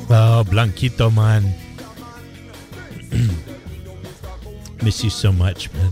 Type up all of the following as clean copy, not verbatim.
Oh, Blanquito, man. Miss you so much, man.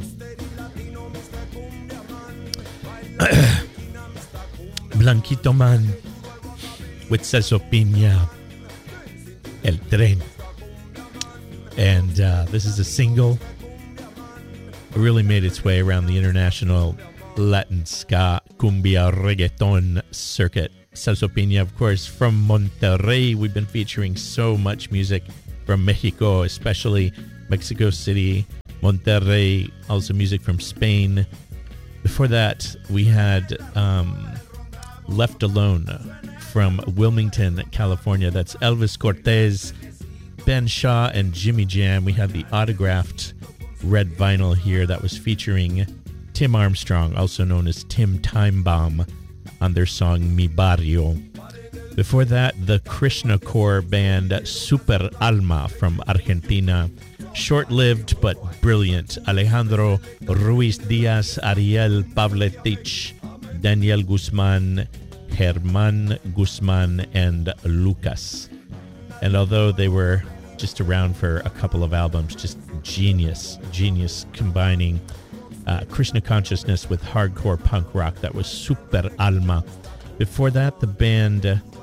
Blanquito, man. With Celso Piña. El Tren. And this is a single. It really made its way around the international Latin ska, cumbia, reggaeton circuit. Celso Piña, of course, from Monterrey. We've been featuring so much music from Mexico, especially Mexico City, Monterrey, also music from Spain. Before that, we had Left Alone from Wilmington, California. That's Elvis Cortez, Ben Shaw, and Jimmy Jam. We had the autographed red vinyl here that was featuring Tim Armstrong, also known as Tim Timebomb, on their song Mi Barrio. Before that, the Krishna core band Super Alma from Argentina. Short-lived but brilliant. Alejandro Ruiz Diaz, Ariel Pavletich, Daniel Guzman, Germán Guzman, and Lucas. And although they were just around for a couple of albums, just genius combining Krishna consciousness with hardcore punk rock. That was Super Alma. Before that, the band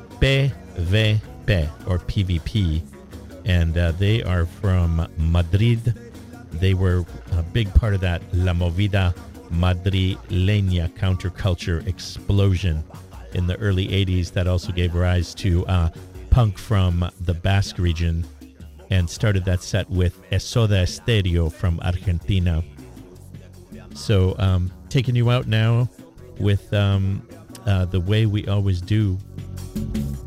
PVP, or PVP, and they are from Madrid. They were a big part of that La Movida Madrileña counterculture explosion in the early 80s that also gave rise to punk from the Basque region, and started that set with Soda Stereo from Argentina. So taking you out now with The Way We Always Do